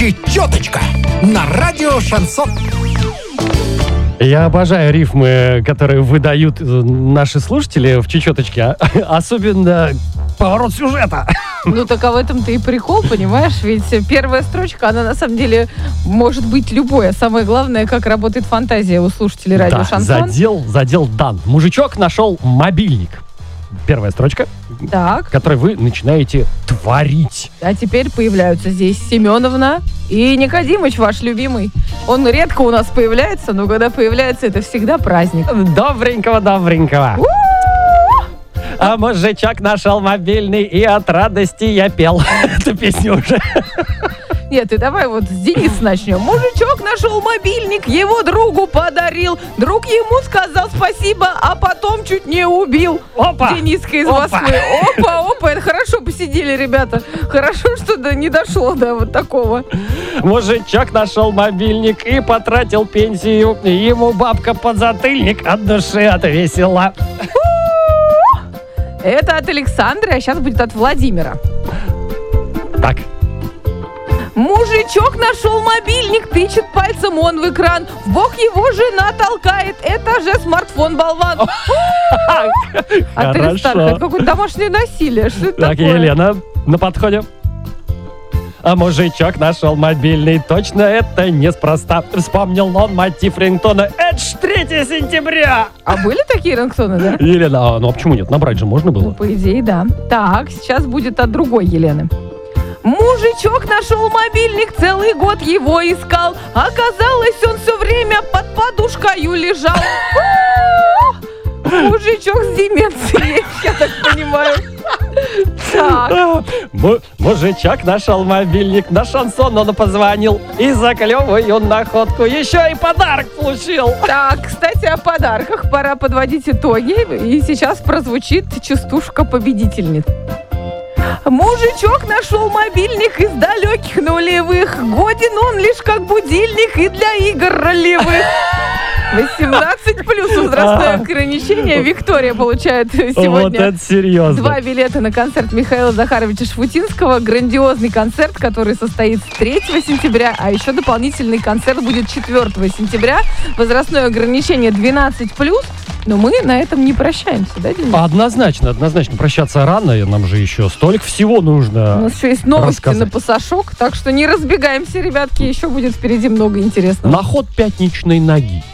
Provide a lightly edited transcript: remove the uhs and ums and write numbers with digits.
Чечеточка на радио Шансон. Я обожаю рифмы, которые выдают наши слушатели в чечеточке. Особенно поворот сюжета. Ну, так в этом-то и прикол, понимаешь? Ведь первая строчка, она на самом деле может быть любой. Самое главное, как работает фантазия у слушателей радио Шансон. Задел дан. Мужичок нашел мобильник. Первая строчка, Так. которой вы начинаете творить. А теперь появляются здесь Семеновна и Никодимыч, ваш любимый. Он редко у нас появляется, но когда появляется, это всегда праздник. Добренького. А мужичок нашел мобильный, и от радости я пел. Эту песню уже. Нет, ты давай вот с Дениса начнем. Мужичок нашел мобильник, его другу подарил. Друг ему сказал спасибо, а потом чуть не убил. Опа! Дениска из Опа! Москвы. Опа, это хорошо посидели, ребята. Хорошо, что не дошло до вот такого. Мужичок нашел мобильник и потратил пенсию. Ему бабка подзатыльник от души отвесила. Это от Александра, а сейчас будет от Владимира. Так. Мужичок нашел мобильник, тычет пальцем он в экран. В бок его жена толкает. Это же смартфон, болван. От Александра. Это какое-то домашнее насилие. Что это Так, такое? Елена, на подходе. А мужичок нашел мобильный. Точно это неспроста. Вспомнил он мотив рингтона. Это ж 3 сентября. А были такие рингтоны, да? Елена, ну а почему нет? Набрать же можно Ну, было. по идее, да. Так, сейчас будет от другой Елены. Мужичок нашел мобильник, целый год его искал. Оказалось, он все время под подушкою лежал. Мужичок с деменцией, я так понимаю. Так. Мужичок нашел мобильник, на шансон он позвонил. И за клевую находку еще и подарок получил. Так, кстати, о подарках. Пора подводить итоги. И сейчас прозвучит частушка победительниц. Мужичок нашел мобильник из далеких нулевых. Годен он лишь как будильник и для игр ролевых. 18+ возрастное ограничение. Виктория получает Вот сегодня это серьезно. 2 билета на концерт Михаила Захаровича Шафутинского. Грандиозный концерт, который состоится 3 сентября. А еще дополнительный концерт будет 4 сентября. Возрастное ограничение 12+. Но мы на этом не прощаемся, да, Денис? Однозначно. Прощаться рано. Нам же еще столько всего нужно. У нас еще есть новости рассказать. на пасашок, так что не разбегаемся, ребятки. Еще будет впереди много интересного. На ход пятничной ноги.